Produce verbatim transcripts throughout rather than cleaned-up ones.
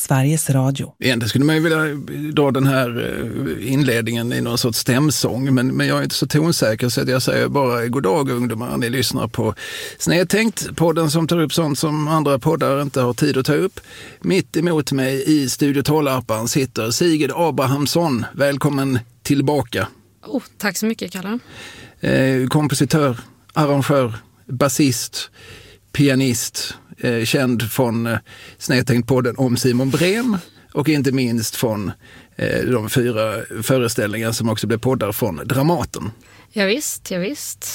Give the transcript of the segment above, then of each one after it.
Sveriges Radio. Egentligen skulle man ju vilja dra den här inledningen i någon sorts stämsång, men, men jag är inte så tonsäker så att jag säger bara god dag ungdomar, ni lyssnar på Snedtänkt, podden som tar upp sånt som andra poddar inte har tid att ta upp. Mitt emot mig i Studio Tollarpan sitter Sigrid Abrahamsson. Välkommen tillbaka. Oh, tack så mycket, Kalle. Eh, kompositör, arrangör, basist, pianist, eh, känd från eh, Snedtänkt-podden om Simon Brem och inte minst från eh, de fyra föreställningar som också blev poddar från Dramaten. Ja, visst, ja, visst.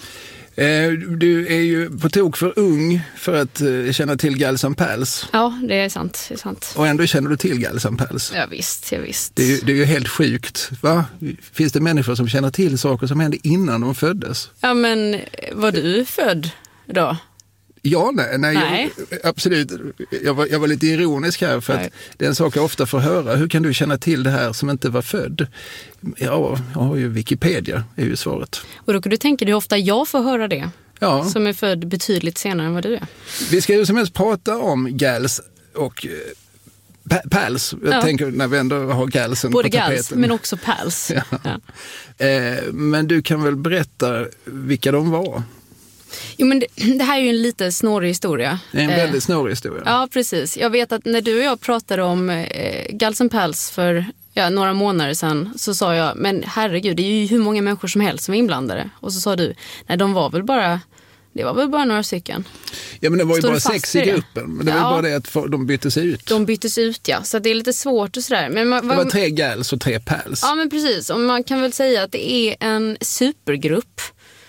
Eh, du är ju på tok för ung för att eh, känna till Gals and Pals. Ja, det är sant, det är sant. Och ändå känner du till Gals and Pals. Ja, visst, ja, visst. Det är, ju, det är ju helt sjukt, va? Finns det människor som känner till saker som hände innan de föddes? Ja, men var du född då? Ja, nej, nej, nej. Jag, absolut. Jag var, jag var lite ironisk här för nej. Att det är en sak jag ofta får höra. Hur kan du känna till det här som inte var född? Ja, jag har ju Wikipedia, är ju svaret. Och då kan du tänka dig hur ofta jag får höra det. Ja. Som är född betydligt senare än vad du är. Vi ska ju som helst prata om Gals och eh, Pals. Jag ja. tänker när vi ändå har Galsen både på tapeten. Gals men också Pals. Ja. Ja. Eh, men du kan väl berätta vilka de var? Jo, men det, det här är ju en lite snårig historia. Det är en väldigt eh, snårig historia. Ja, precis. Jag vet att när du och jag pratade om eh, Gals and Pals för ja, några månader sedan så sa jag, men herregud, det är ju hur många människor som helst som är inblandade. Och så sa du, nej de var väl bara, det var väl bara några stycken. Ja, men det var ju Står bara sex i gruppen. Men det var ja. bara det att de byttes ut. De byttes ut, ja. Så det är lite svårt och sådär. Men man, det var tre Gals och tre Pals. Ja, men precis. Och man kan väl säga att det är en supergrupp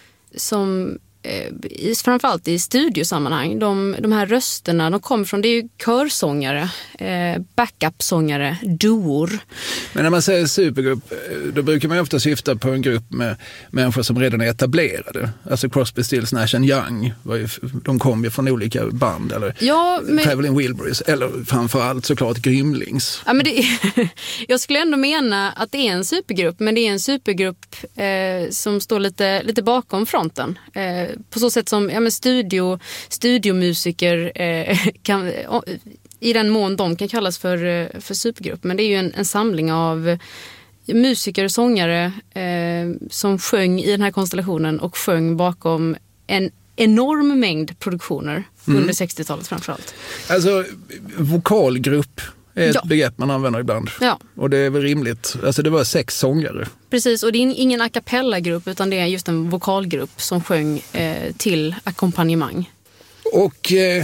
som I, framförallt i studiosammanhang. De, de här rösterna, de kommer från, det är ju körsångare, eh, backup-sångare, duor. Men när man säger supergrupp, då brukar man ju ofta syfta på en grupp med människor som redan är etablerade. Alltså Crosby, Stills, Nash and Young. De kom ju från olika band, eller ja, men... Traveling Wilburys, eller framförallt såklart Grymlings. Ja, men det, jag skulle ändå mena att det är en supergrupp, men det är en supergrupp eh, som står lite, lite bakom fronten. Eh, på så sätt som ja, men studio, studiomusiker eh, kan, i den mån de kan kallas för, för supergrupp. Men det är ju en, en samling av musiker och sångare eh, som sjöng i den här konstellationen och sjöng bakom en enorm mängd produktioner mm. under sextiotalet framförallt. Alltså vokalgrupp är ett ja. begrepp man använder ibland. Ja. Och det är väl rimligt. Alltså det var sex sångare. Precis, och det är ingen a cappella-grupp utan det är just en vokalgrupp som sjöng eh, till ackompanjemang. Och eh,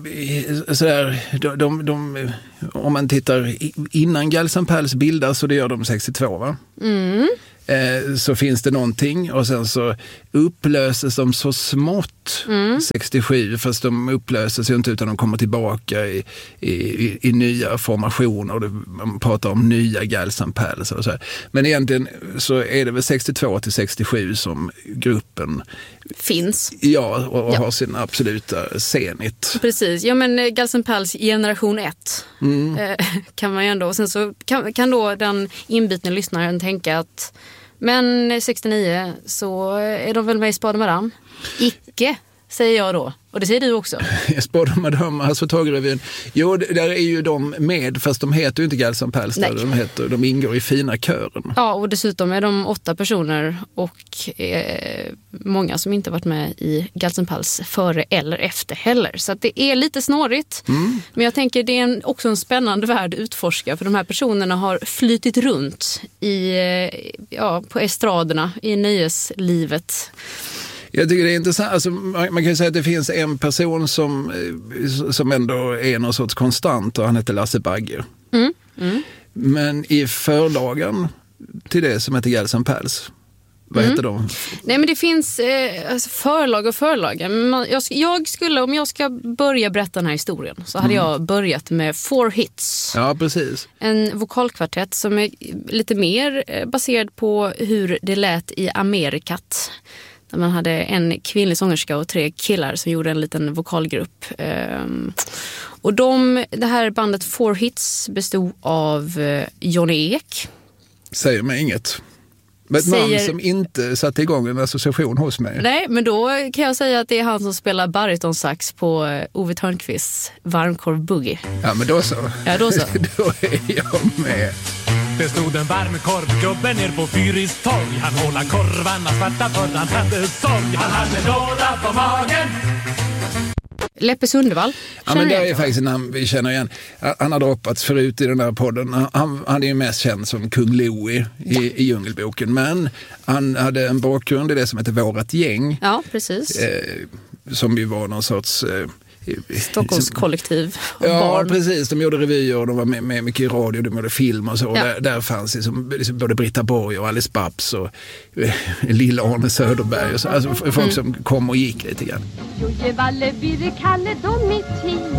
sådär, de, de, de, om man tittar innan Gals and Pals bildas, så det gör de sextiotvå, va? Mm. Eh, så finns det någonting och sen så upplöses de så smått mm. sextiosju, fast de upplöses ju inte utan de kommer tillbaka i, i, i, i nya formationer och det, man pratar om nya Gals and Pals och så här. Men egentligen så är det väl sextiotvå till sextiosju som gruppen finns. Ja, och, och ja. har sin absoluta senit. Precis, ja men Gals and Pals generation ett mm. eh, kan man ju ändå, och sen så kan, kan då den inbitna lyssnaren tänka att men sextionio så är de väl med i Spade Madame? Icke, säger jag då. Och det säger du också. Spade Madame, alltså Tagerevyn. Jo, där är ju de med, fast de heter ju inte Gals and Pals. De, heter, de ingår i fina kören. Ja, och dessutom är de åtta personer och eh, många som inte varit med i Gals and Pals före eller efter heller. Så att det är lite snårigt. Mm. Men jag tänker det är en, också en spännande värld att utforska. För de här personerna har flytit runt i, ja, på estraderna, i nöjeslivet. Jag tycker det är intressant. Alltså, man kan ju säga att det finns en person som, som ändå är någon sorts konstant och han heter Lasse Bagge. Mm. Mm. Men i förlagen till det som heter Gals and Pals, vad mm. heter de? Nej, men det finns eh, alltså förlag och förlag. Jag, jag skulle, om jag ska börja berätta den här historien så hade mm. jag börjat med Four Hits. Ja, precis. En vokalkvartett som är lite mer baserad på hur det lät i Amerikat. Där man hade en kvinnlig sångerska och tre killar som gjorde en liten vokalgrupp. Um, och de, det här bandet Four Hits bestod av uh, Johnny Ek. Säger mig inget. Men ett säger... namn som inte satte igång en association hos mig. Nej, men då kan jag säga att det är han som spelar baritonsax på Ove Thörnqvists Varmkorv Boogie. Ja, men då så. Ja, då så. Då är jag med. Det stod en varmkorvgubbe ner på Fyris torg. Han hålla korvarna svarta för han hade sorg. Han hade några på magen. Leppe Sundevall. Ja, men det är faktiskt en namn vi känner igen. Han har droppats förut i den här podden. Han, han är ju mest känd som Kung Louie i, ja. i Djungelboken. Men han hade en bakgrund i det som heter Vårat gäng. Ja, precis. Eh, som ju var någon sorts... Eh, Stockholmskollektiv. Ja, barn. precis. De gjorde revyer och de var med, med mycket i radio, de gjorde film och så. Ja. Och där, där fanns liksom, liksom både Britta Borg och Alice Babs och eh, Lilla Arne Söderberg. Och så. Alltså folk mm. som kom och gick lite grann.